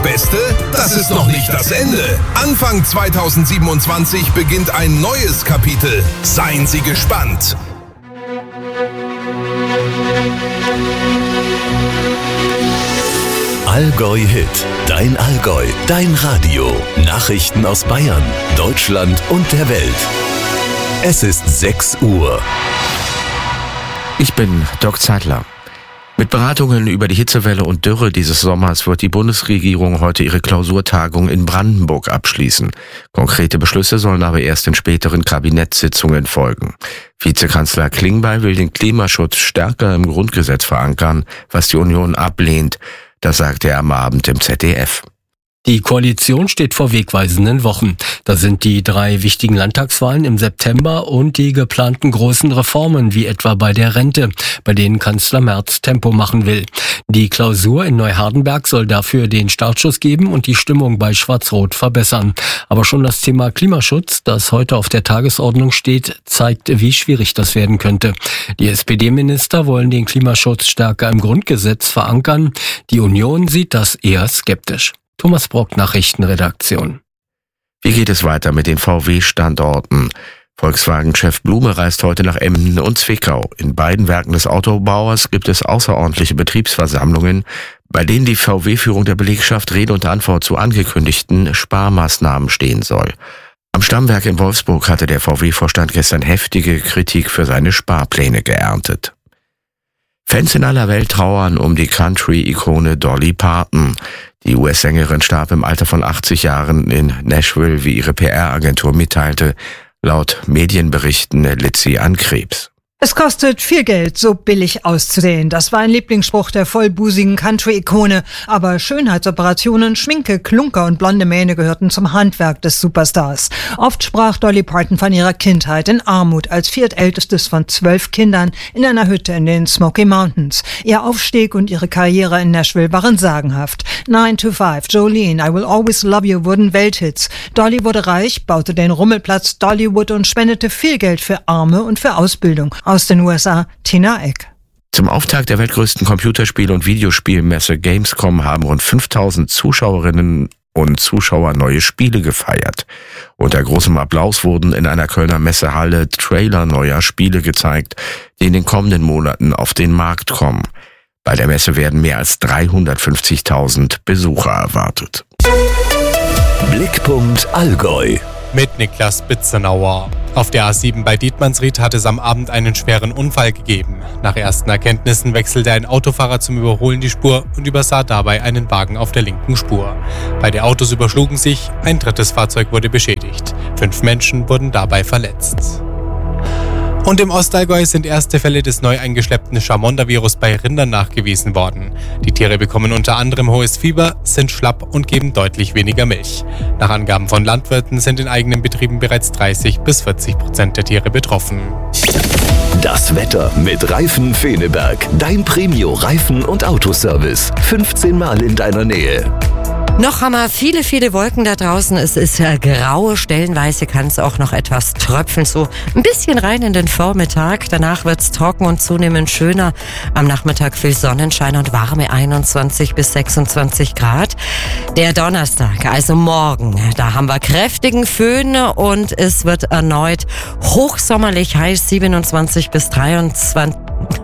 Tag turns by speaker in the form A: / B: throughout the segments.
A: Beste? Das ist noch nicht das Ende. Anfang 2027 beginnt ein neues Kapitel. Seien Sie gespannt.
B: Allgäu Hit, dein Allgäu, dein Radio. Nachrichten aus Bayern, Deutschland und der Welt. Es ist 6 Uhr.
C: Ich bin Doc Zeitler. Mit Beratungen über die Hitzewelle und Dürre dieses Sommers wird die Bundesregierung heute ihre Klausurtagung in Brandenburg abschließen. Konkrete Beschlüsse sollen aber erst in späteren Kabinettssitzungen folgen. Vizekanzler Klingbeil will den Klimaschutz stärker im Grundgesetz verankern, was die Union ablehnt. Das sagte er am Abend im ZDF.
D: Die Koalition steht vor wegweisenden Wochen. Da sind die 3 wichtigen Landtagswahlen im September und die geplanten großen Reformen, wie etwa bei der Rente, bei denen Kanzler Merz Tempo machen will. Die Klausur in Neuhardenberg soll dafür den Startschuss geben und die Stimmung bei Schwarz-Rot verbessern. Aber schon das Thema Klimaschutz, das heute auf der Tagesordnung steht, zeigt, wie schwierig das werden könnte. Die SPD-Minister wollen den Klimaschutz stärker im Grundgesetz verankern. Die Union sieht das eher skeptisch. Thomas Brock, Nachrichtenredaktion.
C: Wie geht es weiter mit den VW-Standorten? Volkswagen-Chef Blume reist heute nach Emden und Zwickau. In beiden Werken des Autobauers gibt es außerordentliche Betriebsversammlungen, bei denen die VW-Führung der Belegschaft Rede und Antwort zu angekündigten Sparmaßnahmen stehen soll. Am Stammwerk in Wolfsburg hatte der VW-Vorstand gestern heftige Kritik für seine Sparpläne geerntet. Fans in aller Welt trauern um die Country-Ikone Dolly Parton. Die US-Sängerin starb im Alter von 80 Jahren in Nashville, wie ihre PR-Agentur mitteilte. Laut Medienberichten litt sie an Krebs.
E: Es kostet viel Geld, so billig auszusehen. Das war ein Lieblingsspruch der vollbusigen Country-Ikone. Aber Schönheitsoperationen, Schminke, Klunker und blonde Mähne gehörten zum Handwerk des Superstars. Oft sprach Dolly Parton von ihrer Kindheit in Armut als viertältestes von 12 Kindern in einer Hütte in den Smoky Mountains. Ihr Aufstieg und ihre Karriere in Nashville waren sagenhaft. 9 to 5, Jolene, I Will Always Love You wurden Welthits. Dolly wurde reich, baute den Rummelplatz Dollywood und spendete viel Geld für Arme und für Ausbildung. Aus den USA, Tina Eck.
C: Zum Auftakt der weltgrößten Computerspiel- und Videospielmesse Gamescom haben rund 5000 Zuschauerinnen und Zuschauer neue Spiele gefeiert. Unter großem Applaus wurden in einer Kölner Messehalle Trailer neuer Spiele gezeigt, die in den kommenden Monaten auf den Markt kommen. Bei der Messe werden mehr als 350.000 Besucher erwartet.
B: Blickpunkt Allgäu.
F: Mit Niklas Bitzenauer. Auf der A7 bei Dietmannsried hat es am Abend einen schweren Unfall gegeben. Nach ersten Erkenntnissen wechselte ein Autofahrer zum Überholen die Spur und übersah dabei einen Wagen auf der linken Spur. Beide Autos überschlugen sich, ein drittes Fahrzeug wurde beschädigt. 5 Menschen wurden dabei verletzt. Und im Ostallgäu sind erste Fälle des neu eingeschleppten Chamonda-Virus bei Rindern nachgewiesen worden. Die Tiere bekommen unter anderem hohes Fieber, sind schlapp und geben deutlich weniger Milch. Nach Angaben von Landwirten sind in eigenen Betrieben bereits 30-40% der Tiere betroffen.
B: Das Wetter mit Reifen Feneberg. Dein Premio-Reifen- und Autoservice. 15 Mal in deiner Nähe.
G: Noch haben wir viele Wolken da draußen. Es ist grau, stellenweise kann es auch noch etwas tröpfeln, so ein bisschen rein in den Vormittag. Danach wird es trocken und zunehmend schöner. Am Nachmittag viel Sonnenschein und warme 21 bis 26 Grad. Der Donnerstag, also morgen, da haben wir kräftigen Föhn und es wird erneut hochsommerlich heiß, 27 bis 32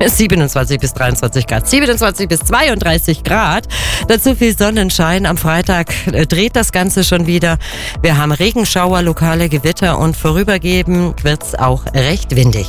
G: Grad, 27 bis 32 Grad. Dazu viel Sonnenschein. Am Freitag dreht das Ganze schon wieder. Wir haben Regenschauer, lokale Gewitter und vorübergehend wird's auch recht windig.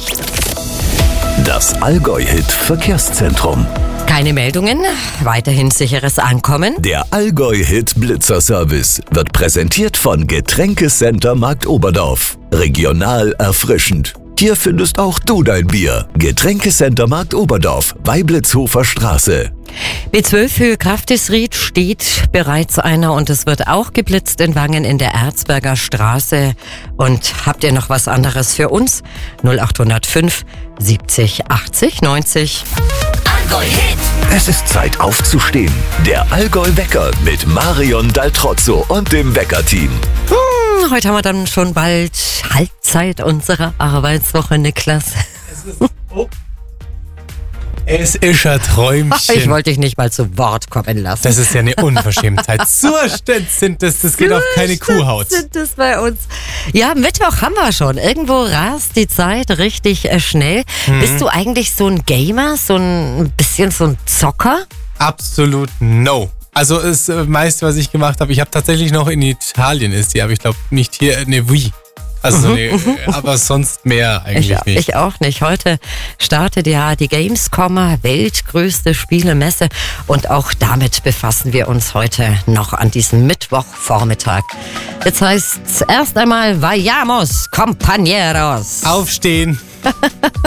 B: Das Allgäu-Hit Verkehrszentrum.
G: Keine Meldungen, weiterhin sicheres Ankommen.
B: Der Allgäu-Hit Blitzer-Service wird präsentiert von Getränkecenter Markt Oberdorf. Regional erfrischend. Hier findest auch du dein Bier. Getränkecenter Markt Oberdorf, Weiblitzhofer Straße.
G: B12 Höhe Kraftisried steht bereits einer und es wird auch geblitzt in Wangen in der Erzberger Straße. Und habt ihr noch was anderes für uns? 0805 70 80 90.
B: Allgäu-Hit. Es ist Zeit aufzustehen. Der Allgäu-Wecker mit Marion Daltrozzo und dem Wecker-Team.
G: Heute haben wir dann schon bald Halbzeit unserer Arbeitswoche, Niklas.
F: Es ist ein Träumchen.
G: Ich wollte dich nicht mal zu Wort kommen lassen.
F: Das ist ja eine Unverschämtheit. Zustände sind das geht auf keine Kuhhaut.
G: Sind das bei uns. Ja, Mittwoch haben wir schon. Irgendwo rast die Zeit richtig schnell. Bist du eigentlich so ein Gamer, so ein bisschen so ein Zocker?
F: Absolut no. Also das meiste, was ich gemacht habe, ich habe tatsächlich noch in Italien aber ich glaube nicht hier eine Wii. Also aber sonst mehr eigentlich nicht.
G: Ich auch nicht. Heute startet ja die Gamescom, weltgrößte Spielemesse, und auch damit befassen wir uns heute noch an diesem Mittwochvormittag. Jetzt heißt es erst einmal Vayamos, compañeros.
F: Aufstehen.